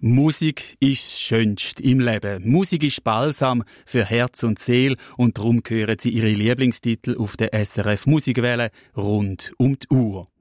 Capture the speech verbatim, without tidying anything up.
Musik ist das Schönste im Leben. Musik ist Balsam für Herz und Seele und darum hören Sie Ihre Lieblingstitel auf der S R F Musikwelle rund um die Uhr.